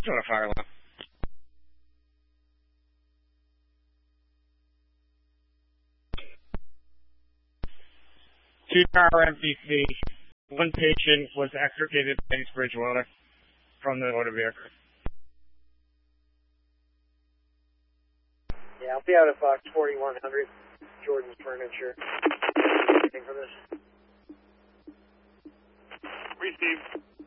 doing a fire alarm. 2-tower MPC. One patient was extricated by East Bridgewater from the motor vehicle. Yeah, I'll be out at Fox 4100, Jordan's Furniture. Anything for this? Received.